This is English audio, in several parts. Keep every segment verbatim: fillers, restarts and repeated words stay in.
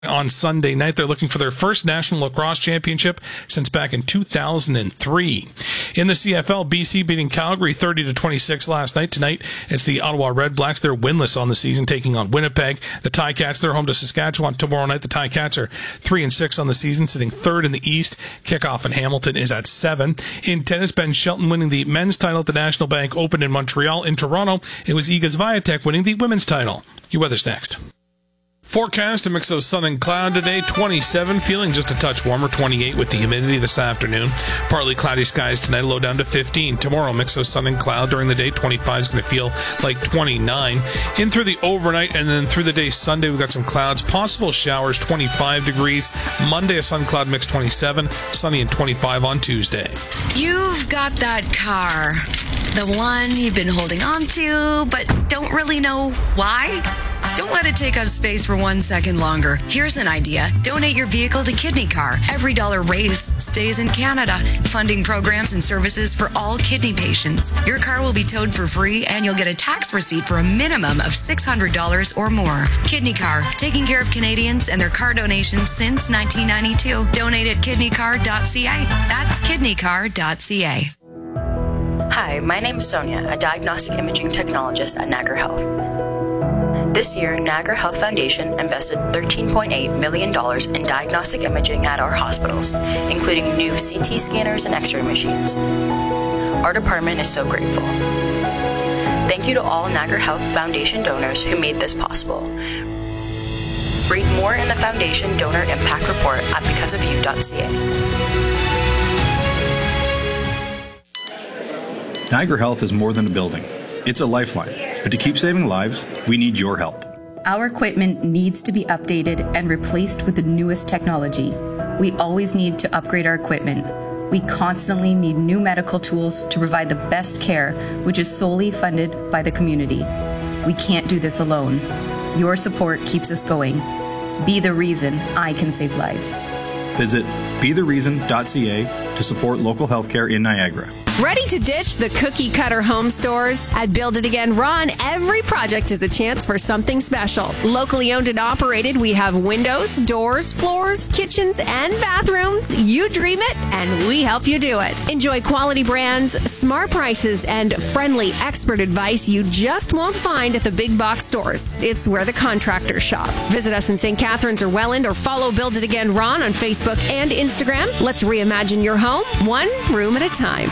On Sunday night, they're looking for their first National Lacrosse Championship since back in two thousand three. In the C F L, B C beating Calgary thirty to twenty-six last night. Tonight, it's the Ottawa Red Blacks. They're winless on the season, taking on Winnipeg. The Ticats, they're home to Saskatchewan tomorrow night. The Ticats are three and six on the season, sitting third in the East. Kickoff in Hamilton is at seven. In tennis, Ben Shelton winning the men's title at the National Bank Open in Montreal. In Toronto, it was Iga Swiatek winning the women's title. Your weather's next. Forecast, a mix of sun and cloud today, twenty-seven, feeling just a touch warmer, twenty-eight with the humidity this afternoon. Partly cloudy skies tonight, low down to fifteen. Tomorrow, mix of sun and cloud during the day, twenty-five is going to feel like twenty-nine. In through the overnight and then through the day Sunday, we've got some clouds, possible showers, twenty-five degrees. Monday, a sun cloud mix, twenty-seven, sunny and twenty-five on Tuesday. You've got that car, the one you've been holding on to, but don't really know why. Don't let it take up space for one second longer. Here's an idea. Donate your vehicle to Kidney Car. Every dollar raised stays in Canada, funding programs and services for all kidney patients. Your car will be towed for free, and you'll get a tax receipt for a minimum of six hundred dollars or more. Kidney Car, taking care of Canadians and their car donations since nineteen ninety-two. Donate at kidney car dot c a. That's kidney car dot c a. Hi, my name is Sonia, a diagnostic imaging technologist at Niagara Health. This year, Niagara Health Foundation invested thirteen point eight million dollars in diagnostic imaging at our hospitals, including new C T scanners and X-ray machines. Our department is so grateful. Thank you to all Niagara Health Foundation donors who made this possible. Read more in the Foundation Donor Impact Report at because of you dot c a. Niagara Health is more than a building. It's a lifeline. But to keep saving lives, we need your help. Our equipment needs to be updated and replaced with the newest technology. We always need to upgrade our equipment. We constantly need new medical tools to provide the best care, which is solely funded by the community. We can't do this alone. Your support keeps us going. Be the reason I can save lives. Visit be the reason dot c a to support local healthcare in Niagara. Ready to ditch the cookie-cutter home stores? At Build It Again Ron, every project is a chance for something special. Locally owned and operated, we have windows, doors, floors, kitchens, and bathrooms. You dream it, and we help you do it. Enjoy quality brands, smart prices, and friendly expert advice you just won't find at the big box stores. It's where the contractors shop. Visit us in Saint Catharines or Welland, or follow Build It Again Ron on Facebook and Instagram. Let's reimagine your home, one room at a time.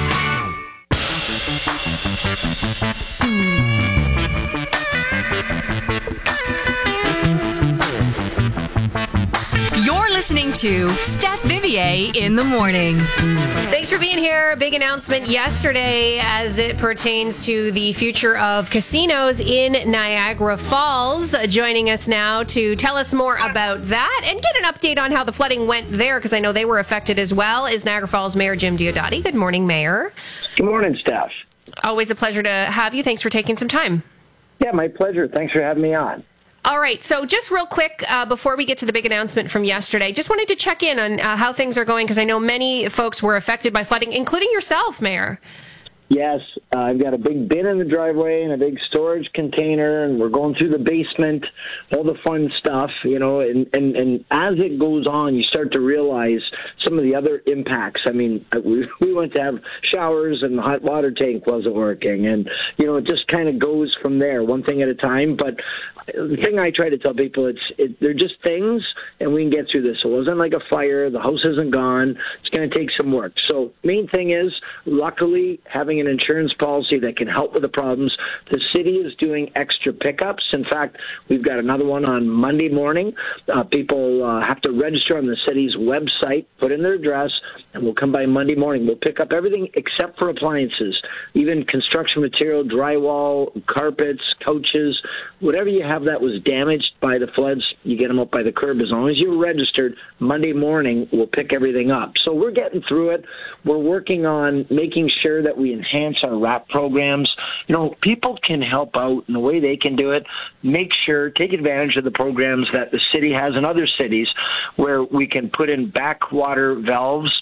You're listening to Steph Vivier in the morning. Thanks for being here. Big announcement yesterday as it pertains to the future of casinos in Niagara Falls. Uh, joining us now to tell us more about that and get an update on how the flooding went there, because I know they were affected as well, is Niagara Falls Mayor Jim Diodati. Good morning, Mayor. Good morning, Steph. Always a pleasure to have you. Thanks for taking some time. Yeah, my pleasure. Thanks for having me on. All right. So just real quick, uh, before we get to the big announcement from yesterday, just wanted to check in on uh, how things are going, because I know many folks were affected by flooding, including yourself, Mayor. Yes, uh, I've got a big bin in the driveway and a big storage container, and we're going through the basement, all the fun stuff, you know, and, and, and as it goes on, you start to realize some of the other impacts. I mean, we, we went to have showers and the hot water tank wasn't working, and, you know, it just kind of goes from there, one thing at a time. But the thing I try to tell people, it's it, they're just things, and we can get through this. It wasn't like a fire. The house isn't gone. It's going to take some work. So main thing is, luckily, having an insurance policy that can help with the problems. The city is doing extra pickups. In fact, we've got another one on Monday morning. Uh, people uh, have to register on the city's website, put in their address, and we'll come by Monday morning. We'll pick up everything except for appliances, even construction material, drywall, carpets, couches, whatever you have that was damaged by the floods, you get them up by the curb. As long as you're registered, Monday morning, we'll pick everything up. So we're getting through it. We're working on making sure that we enhance our RAP programs. You know, people can help out in the way they can do it. Make sure, take advantage of the programs that the city has in other cities where we can put in backwater valves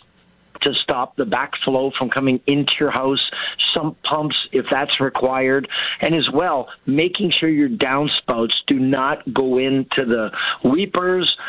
to stop the backflow from coming into your house, sump pumps if that's required, and as well, making sure your downspouts do not go into the weepers